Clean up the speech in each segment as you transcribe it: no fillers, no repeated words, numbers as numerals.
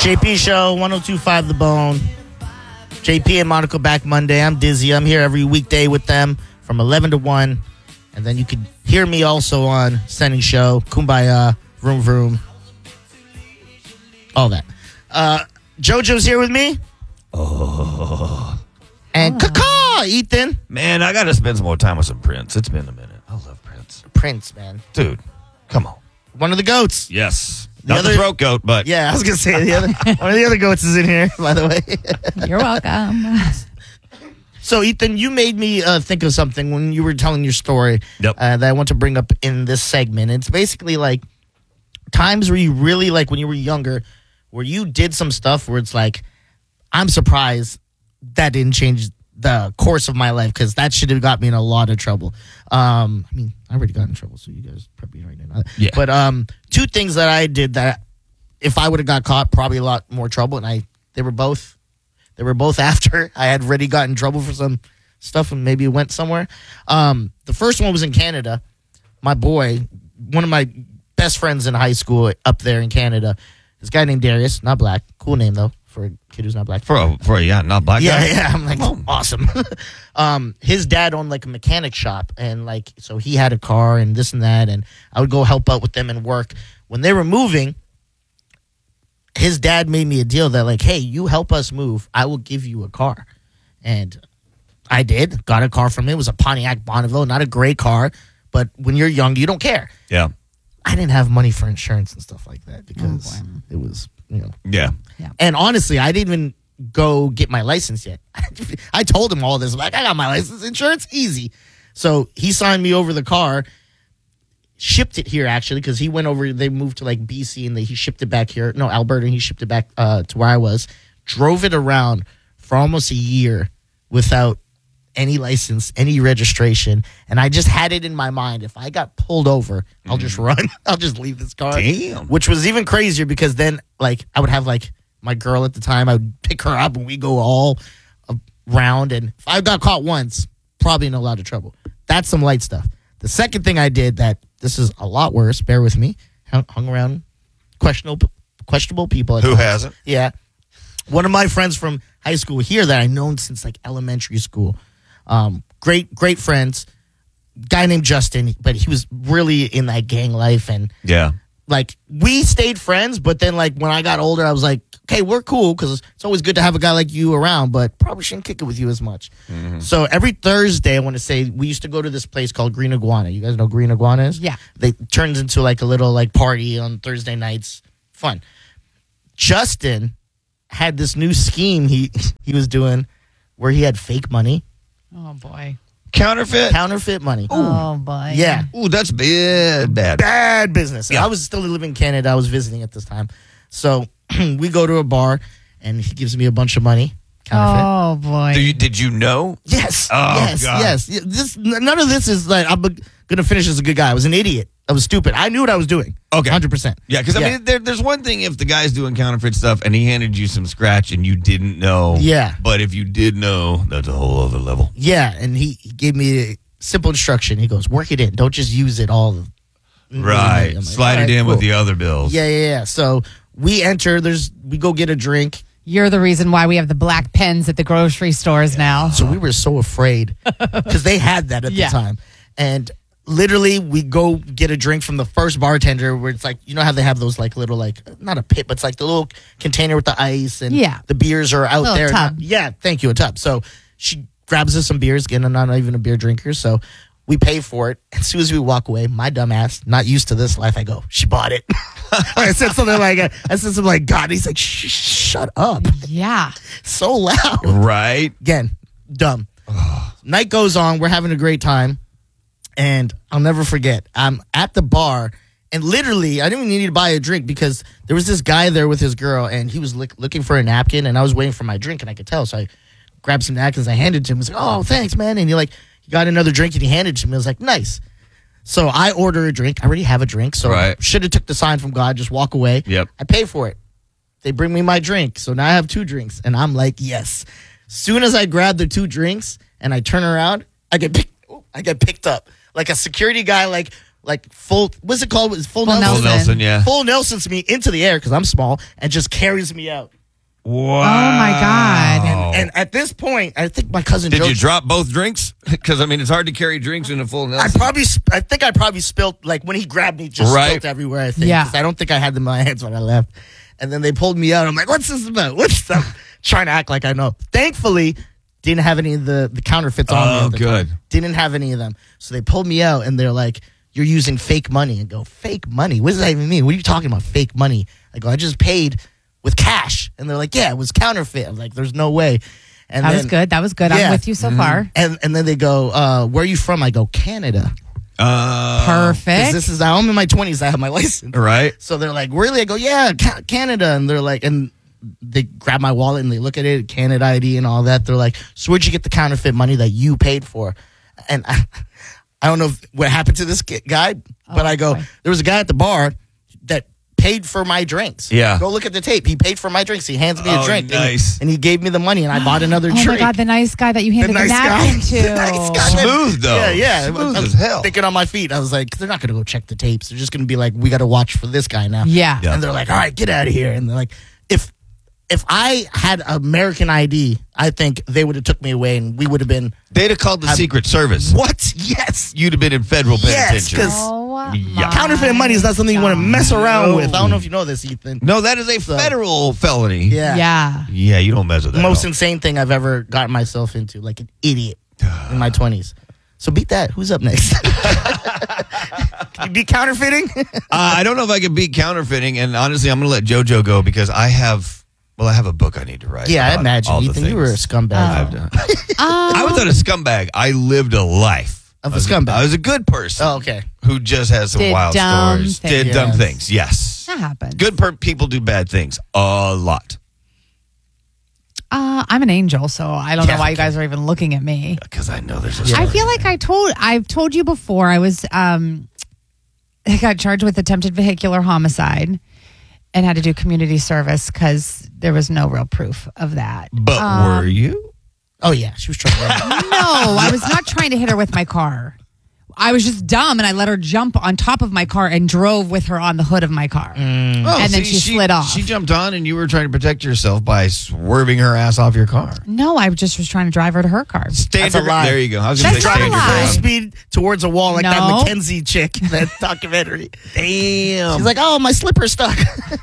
JP Show, 102.5 The Bone. JP and Monica back Monday. I'm Dizzy. I'm here every weekday with them from 11 to 1. And then you can hear me also on Sending Show, Kumbaya, Vroom Vroom, all that. JoJo's here with me. And Kaka, Ethan. Man, I got to spend some more time with some Prince. It's been a minute. I love Prince. Prince, man. Dude, come on. One of the goats. Yes. Not the throat goat, but... Yeah, I was going to say one of the other goats is in here, by the way. You're welcome. So, Ethan, you made me think of something when you were telling your story that I want to bring up in this segment. It's basically like times where you really, like when you were younger, where you did some stuff where it's like, I'm surprised that didn't change the course of my life because that should have got me in a lot of trouble. I mean, I already got in trouble, so you guys probably already know that. Yeah. But two things that I did that if I would have got caught, probably a lot more trouble, and they were both after I had already got in trouble for some stuff and maybe went somewhere. The first one was in Canada. My boy, one of my best friends in high school up there in Canada, this guy named Darius, not black, cool name though for a kid who's not black. For a not black guy? Yeah, I'm like, awesome. His dad owned like a mechanic shop, and like, so he had a car and this and that, and I would go help out with them and work. When they were moving, his dad made me a deal that like, hey, you help us move, I will give you a car. And I did, got a car from him. It was a Pontiac Bonneville, not a great car, but when you're young, you don't care. Yeah. I didn't have money for insurance and stuff like that because it was, Yeah. And honestly, I didn't even go get my license yet. I told him all this. I'm like, I got my license, insurance, easy. So he signed me over the car, shipped it here actually because he went over, they moved to like BC and he shipped it back here. No, Alberta, and he shipped it back to where I was. Drove it around for almost a year without any license, any registration. And I just had it in my mind. If I got pulled over, I'll just run. I'll just leave this car. Damn. Which was even crazier because then like I would have like my girl at the time. I would pick her up and we go all around. And if I got caught once, probably in a lot of trouble. That's some light stuff. The second thing I did that this is a lot worse, bear with me, hung around questionable people. Who hasn't? Yeah. One of my friends from high school here that I've known since like elementary school. Great friends. Guy named Justin, but he was really in that gang life, and like we stayed friends. But then, like when I got older, I was like, okay, we're cool because it's always good to have a guy like you around, but probably shouldn't kick it with you as much. Mm-hmm. So every Thursday, I want to say we used to go to this place called Green Iguana. You guys know Green Iguana is? Yeah. They turns into like a little like party on Thursday nights. Fun. Justin had this new scheme he was doing where he had fake money. Oh, boy. Counterfeit money. Ooh. Oh, boy. Yeah. Ooh, that's bad. Bad business. Yeah. I was still living in Canada. I was visiting at this time. So we go to a bar, and he gives me a bunch of money. Counterfeit. Oh, boy. Did you know? Yes. Oh, yes. God. Yes. None of this is like, I'm going to finish as a good guy. I was an idiot. I was stupid. I knew what I was doing. Okay. 100%. Yeah, because I mean, there's one thing if the guy's doing counterfeit stuff and he handed you some scratch and you didn't know. Yeah. But if you did know, that's a whole other level. Yeah, and he gave me a simple instruction. He goes, work it in. Don't just use it all. Right. Like, Slide all it right, in cool. with the other bills. Yeah. So we enter. We go get a drink. You're the reason why we have the black pens at the grocery stores now. So we were so afraid because they had that at the time. And literally, we go get a drink from the first bartender where it's like, you know how they have those like little, like, not a pit, but it's like the little container with the ice and the beers are out there. Tub. Thank you, a tub. So she grabs us some beers. Again, I'm not even a beer drinker. So we pay for it. As soon as we walk away, my dumb ass, not used to this life, I go, she bought it. I said something like, God. He's like, shut up. Yeah. So loud. Right. Again, dumb. Night goes on. We're having a great time. And I'll never forget. I'm at the bar. And literally, I didn't even need to buy a drink because there was this guy there with his girl. And he was looking for a napkin. And I was waiting for my drink. And I could tell. So I grabbed some napkins. I handed it to him. He was like, oh, thanks, man. And he got another drink. And he handed it to me. I was like, nice. So I order a drink. I already have a drink. So I should have took the sign from God. Just walk away. Yep. I pay for it. They bring me my drink. So now I have 2 drinks. And I'm like, yes. Soon as I grab the 2 drinks and I turn around, I get picked up. Like a security guy, like full. What's it called? It's full Full Nelson. Full Nelson, yeah. Full Nelsons me into the air because I'm small and just carries me out. Wow. Oh my God. And at this point, I think my cousin Did Joe. you drop both drinks? Because I mean, it's hard to carry drinks in a full Nelson. I think I probably spilled, like when he grabbed me, just Right. spilled everywhere, I think. Yeah. 'Cause I don't think I had them in my hands when I left. And then they pulled me out. I'm like, what's this about? What's that? Trying to act like I know. Thankfully, didn't have any of the counterfeits on me. Oh, at the good. time. Didn't have any of them. So they pulled me out and they're like, you're using fake money. And go, fake money? What does that even mean? What are you talking about, fake money? I go, I just paid with cash. And they're like, yeah, it was counterfeit. I'm like, there's no way. And That then, was good. That was good. Yeah. I'm with you so far. And then they go, where are you from? I go, Canada. Perfect. 'Cause this is now I'm in my 20s. I have my license. Right. So they're like, really? I go, yeah, Canada. And they're like, and they grab my wallet and they look at it, Canada ID and all that. They're like, so where'd you get the counterfeit money that you paid for? And I don't know what happened to this guy, but I go, boy. there was a guy at the bar that paid for my drinks. Yeah. Go look at the tape. He paid for my drinks. He hands me a Oh, drink. nice. And he gave me the money and I bought another Oh drink. my God, the nice guy that you handed the, nice napkin guy. to. The nice guy. Smooth, though. Yeah. Smooth I as was hell. thinking on my feet. I was like, they're not going to go check the tapes. They're just going to be like, we got to watch for this guy now. Yeah. Yeah. And they're like, all right, get out of here. And they're like, if I had American ID, I think they would have took me away and we would have been, They'd have called the Secret Service. what? Yes. You'd have been in federal Yes, penitentiary. 'cause Oh, Yeah. my Counterfeit money is not something you want to mess around No. with. I don't know if you know this, Ethan. No, that is a federal felony. Yeah. Yeah. Yeah, you don't mess with that. Most at all. insane thing I've ever gotten myself into, like an idiot in my 20s. So beat that. Who's up next? Can you beat counterfeiting? I don't know if I can beat counterfeiting, and honestly, I'm going to let JoJo go because I have a book I need to write. Yeah, I about imagine. all the Ethan, you were a things scumbag. I've done. I was not a scumbag. I lived a life Of a I was scumbag. I was a good person. Oh, okay. Who just has some Did wild dumb stories. things. Did dumb Yes. things. Yes. That happens. Good people do bad things a lot. I'm an angel, so I don't Yeah, know why you okay. guys are even looking at me. Because I know there's a Yeah. I story. feel like I've told you before. I was I got charged with attempted vehicular homicide and had to do community service because there was no real proof of that. But were you? Oh, yeah. She was trying to. No, I was not trying to hit her with my car. I was just dumb and I let her jump on top of my car and drove with her on the hood of my car. Oh, And then she slid off. She jumped on, and you were trying to protect yourself by swerving her ass off your car. No, I just was trying to drive her to her car. Stand That's a your- lie. There you go. I was going to That's say not stand a your lie. Full ground. speed towards a wall like that No. Mackenzie chick, that documentary. Damn. She's like, oh, my slipper's stuck.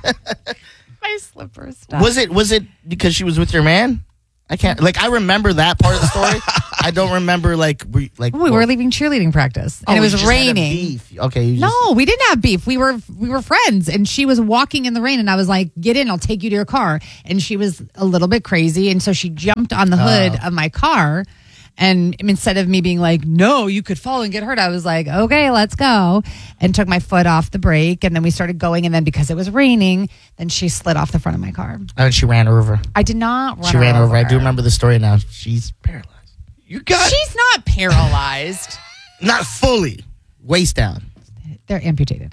My slipper stuff. Was it because she was with your man? I can't. Like, I remember that part of the story. I don't remember, We were leaving cheerleading practice and it was raining. Okay. You just, No, we didn't have beef. We were friends, and she was walking in the rain, and I was like, "Get in, I'll take you to your car." And she was a little bit crazy, and so she jumped on the hood of my car. And instead of me being like, "No, you could fall and get hurt," I was like, "Okay, let's go," and took my foot off the brake, and then we started going. And then because it was raining, then she slid off the front of my car. And she ran her over. I did not run She ran her over. I do her. remember the story now. She's paralyzed. You got She's not paralyzed. Not fully. Waist down. They're amputated.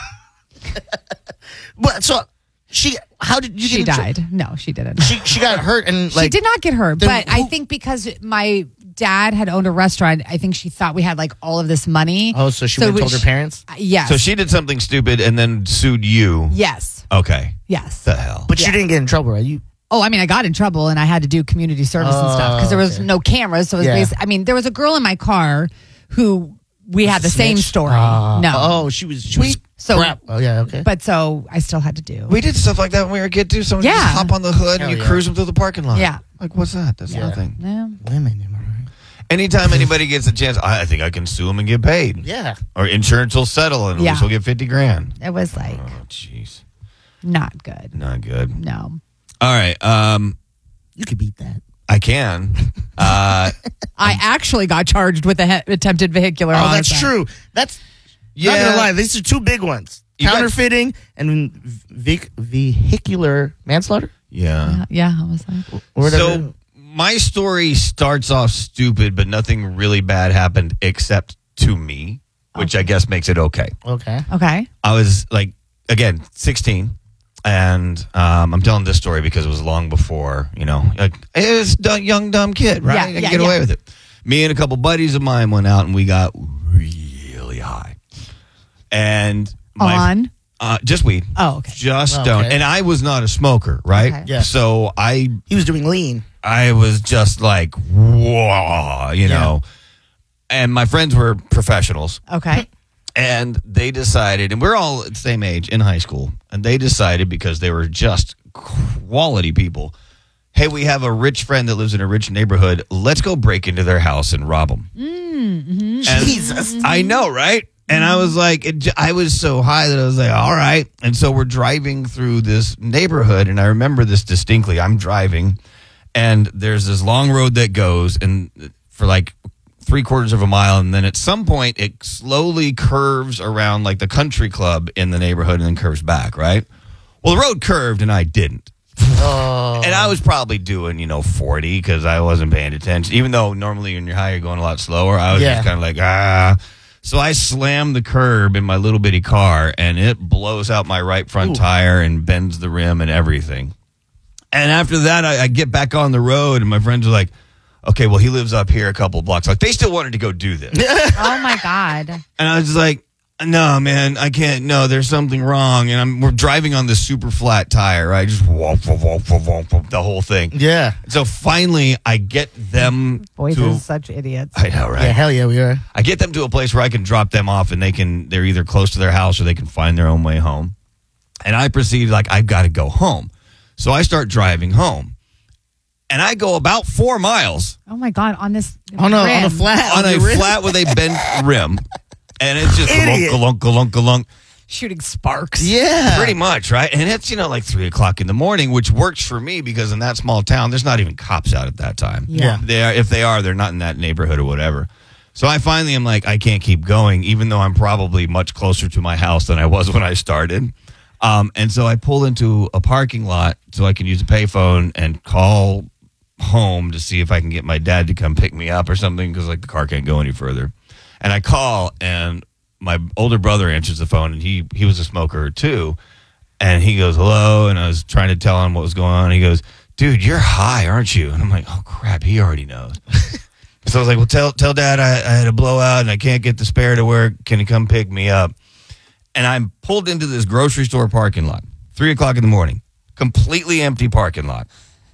But so how did you She get died. No, she didn't. She got hurt and like she did not get hurt, then but I who- think because my dad had owned a restaurant, I think she thought we had like all of this money. Oh, so she went and told her parents? Yes. So she did something stupid and then sued you. Yes. Okay. Yes. The hell. But you didn't get in trouble, right? You Oh, I mean, I got in trouble and I had to do community service and stuff because there was okay. no cameras. So it was Yeah. I mean, there was a girl in my car who we had the same snitch? story. Ah. No. Oh, she was So- crap. Oh yeah, okay. But so I still had to do. We did stuff like that when we were a kid too. Someone Yeah. just hop on the hood and Hell you yeah. cruise them through the parking lot. Yeah. Like, what's that? That's Yeah. nothing. Yeah. Women, am I right? Anytime anybody gets a chance, I think I can sue them and get paid. Yeah. Or insurance will settle and Yeah. at least we'll get 50 grand. It was like Oh, jeez. not good. Not good. No. All right. You could beat that. I can. I actually got charged with attempted vehicular Oh, homicide. that's true. That's Yeah. not gonna lie. These are two big ones: You got- counterfeiting and vehicular manslaughter. Yeah. Yeah, homicide. Or whatever. So my story starts off stupid, but nothing really bad happened except to me, which I guess makes it okay. okay. Okay. I was like, again, 16. And I'm telling this story because it was long before, like, it was a young, dumb kid, right? Yeah, I can yeah, get yeah. away with it. Me and a couple buddies of mine went out and we got really high. And On? Just weed. Oh, okay. Just Okay. don't. And I was not a smoker, right? Okay. Yeah. So He was doing lean. I was just like, whoa, you know. And my friends were professionals. Okay. And they decided, and we're all at the same age in high school, and they decided because they were just quality people, hey, we have a rich friend that lives in a rich neighborhood. Let's go break into their house and rob them. Mm-hmm. Jesus. I know, right? And I was like, I was so high that I was like, all right. And so we're driving through this neighborhood, and I remember this distinctly. I'm driving, and there's this long road that goes, and for like 3/4 of a mile, and then at some point it slowly curves around like the country club in the neighborhood and then curves back, right? Well, the road curved, and I didn't. Oh. And I was probably doing, 40 because I wasn't paying attention. Even though normally when you're high, you're going a lot slower. I was just kind of like, So I slammed the curb in my little bitty car, and it blows out my right front tire and bends the rim and everything. And after that, I get back on the road, and my friends are like, okay, well, he lives up here a couple blocks. Like, they still wanted to go do this. Oh, my God. And I was just like, no, man, I can't. No, there's something wrong. And we're driving on this super flat tire, right? Just whoop, whoop, whoop, whoop, whoop, whoop, the whole thing. Yeah. So finally, I get them Boys to. are such idiots. I know, right? Yeah, hell yeah, we are. I get them to a place where I can drop them off, and they're either close to their house or they can find their own way home. And I proceed like, I've got to go home. So I start driving home. And I go about 4 miles Oh, my God. On this On a rim. flat. on a the rim. flat with a bent rim. And it's just Idiot. galunk, galunk, galunk, galunk. Shooting sparks. Yeah. Pretty much, right? And it's, like 3 o'clock in the morning, which works for me because in that small town, there's not even cops out at that time. Yeah. If they are, they're not in that neighborhood or whatever. So I finally am like, I can't keep going, even though I'm probably much closer to my house than I was when I started. And so I pull into a parking lot so I can use a payphone and call home to see if I can get my dad to come pick me up or something because like the car can't go any further. And I call, and my older brother answers the phone, and he was a smoker too. And he goes, hello. And I was trying to tell him what was going on. He goes, dude, you're high, aren't you? And I'm like, oh, crap, he already knows. So I was like, well, tell Dad I had a blowout and I can't get the spare to work. Can he come pick me up? And I'm pulled into this grocery store parking lot, 3 o'clock in the morning, completely empty parking lot.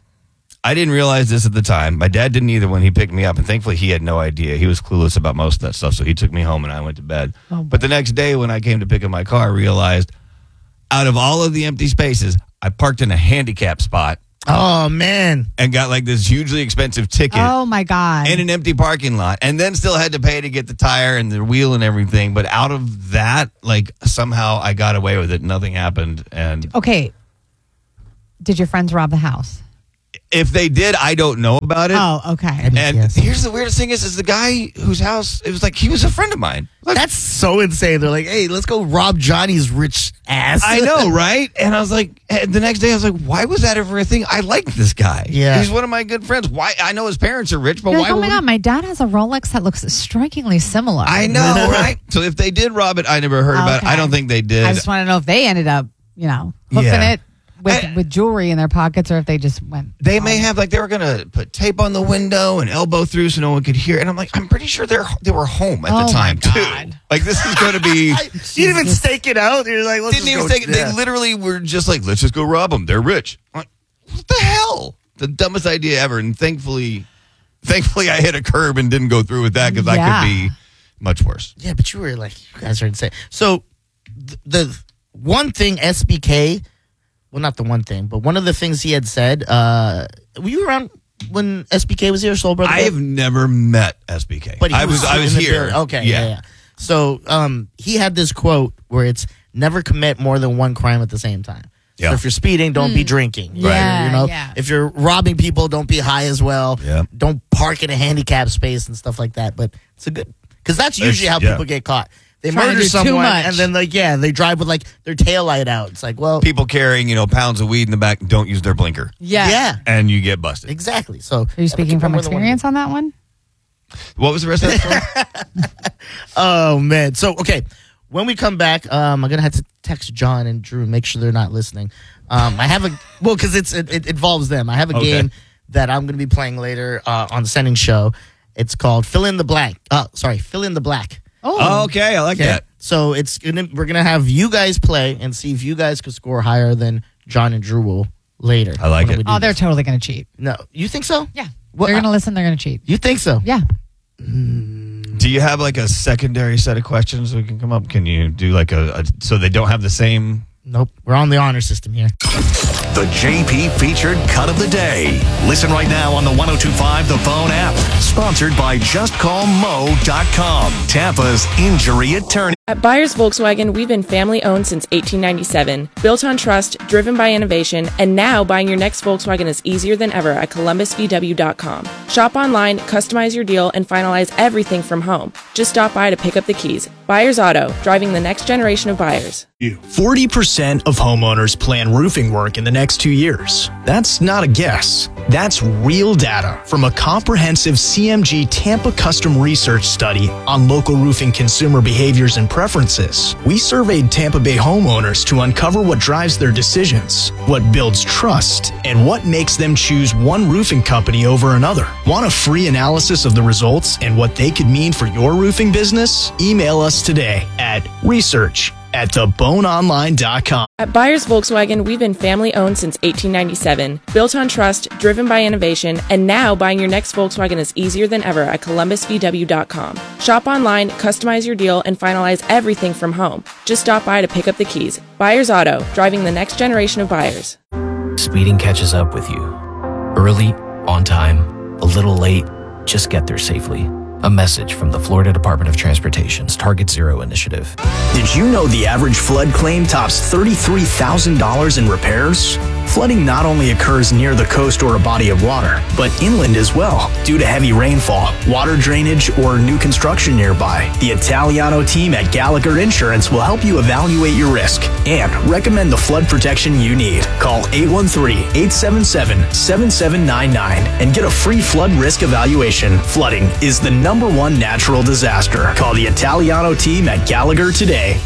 I didn't realize this at the time. My dad didn't either when he picked me up, and thankfully he had no idea. He was clueless about most of that stuff, so he took me home and I went to bed. But the next day when I came to pick up my car, I realized out of all of the empty spaces, I parked in a handicap spot Oh, man. and got like this hugely expensive ticket Oh, my God. in an empty parking lot, and then still had to pay to get the tire and the wheel and everything. But out of that, like somehow I got away with it. Nothing happened. And Okay. Did your friends rob the house? if they did, I don't know about it. Oh, okay. And Yes. here's the weirdest thing is the guy whose house, it was like he was a friend of mine. Like, That's so insane. They're like, hey, let's go rob Johnny's rich ass. I know, right? And I was like, and the next day I was like, why was that ever a thing? I like this guy. Yeah. He's one of my good friends. Why? I know his parents are rich, but You're why like, oh would my God, my dad has a Rolex that looks strikingly similar. I know, right? So if they did rob it, I never heard about it. Okay. I don't think they did. I just want to know if they ended up, hoofing Yeah. it with jewelry in their pockets, or if they just went. They may have, like, they were going to put tape on the window and elbow through so no one could hear. And I'm like, I'm pretty sure they were home at Oh, the time, my too. God. Like, this is going to be. You didn't even stake it out. You're like, let's Didn't just even go, think They yeah. literally were just like, let's just go rob them. They're rich. I'm like, what the hell? The dumbest idea ever. And thankfully, I hit a curb and didn't go through with that because Yeah. that could be much worse. Yeah, but you were like, you guys are insane. So the one thing SBK, well, not the one thing, but one of the things he had said, were you around when SBK was here, Soul Brother? I have never met SBK. But he I was in the here. building. Okay, yeah. So he had this quote where it's never commit more than one crime at the same time. Yeah. So if you're speeding, don't be drinking. Yeah, You know, yeah. if you're robbing people, don't be high as well. Yeah. Don't park in a handicap space and stuff like that. But it's a good, because that's usually how yeah. people get caught. They Trying to murder do too someone much. and then they drive with like their tail light out. It's like, well, People carrying, pounds of weed in the back don't use their blinker. Yeah. And you get busted. exactly. So Are you speaking from experience on that one? What was the rest of that story? Oh man. So okay, when we come back, I'm gonna have to text John and Drew, make sure they're not listening. I have because it involves them. I have a Okay. game that I'm gonna be playing later on the Sending Show. It's called Fill in the Blank. Fill in the Black. Oh, okay. I like that. So we're gonna have you guys play and see if you guys could score higher than John and Drew will later. I like when it. we do Oh, they're this. totally going to cheat. No, you think so? Yeah. Well, they're going to listen. They're going to cheat. You think so? Yeah. Do you have like a secondary set of questions we can come up? Can you do like so they don't have the same? Nope. We're on the honor system here. The JP featured cut of the day. Listen right now on the 102.5 The Phone app. Sponsored by JustCallMo.com, Tampa's injury attorney. At Byers Volkswagen, we've been family owned since 1897, built on trust, driven by innovation, and now buying your next Volkswagen is easier than ever at ColumbusVW.com. Shop online, customize your deal, and finalize everything from home. Just stop by to pick up the keys. Byers Auto, driving the next generation of buyers. 40% of homeowners plan roofing work in the next 2 years. That's not a guess. That's real data from a comprehensive CMG Tampa custom research study on local roofing consumer behaviors and preferences. We surveyed Tampa Bay homeowners to uncover what drives their decisions, what builds trust, and what makes them choose one roofing company over another. Want a free analysis of the results and what they could mean for your roofing business? Email us today at research@theboneonline.com. At Byers Volkswagen, we've been family owned since 1897, built on trust, driven by innovation, and now buying your next Volkswagen is easier than ever at ColumbusVW.com. Shop online, customize your deal, and finalize everything from home. Just stop by to pick up the keys. Byers Auto, driving the next generation of buyers. Speeding catches up with you. Early, on time, a little late, just get there safely. A message from the Florida Department of Transportation's Target Zero initiative. Did you know the average flood claim tops $33,000 in repairs? Flooding not only occurs near the coast or a body of water, but inland as well, due to heavy rainfall, water drainage, or new construction nearby. The Italiano team at Gallagher Insurance will help you evaluate your risk and recommend the flood protection you need. Call 813-877-7799 and get a free flood risk evaluation. Flooding is the #1 natural disaster. Call the Italiano team at Gallagher today.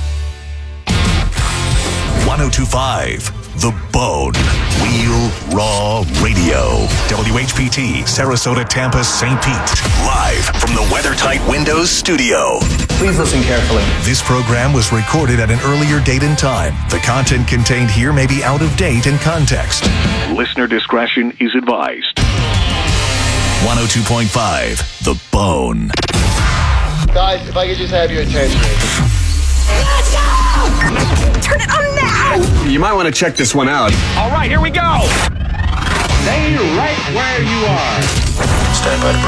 102.5 The Bone. Real Raw Radio. WHPT, Sarasota, Tampa, St. Pete. Live from the WeatherTight Windows studio. Please listen carefully. This program was recorded at an earlier date and time. The content contained here may be out of date in context. Listener discretion is advised. 102.5 The Bone. Guys, if I could just have your attention. Let's go! Turn it on now! You might want to check this one out. All right, here we go. Stay right where you are. Stand by to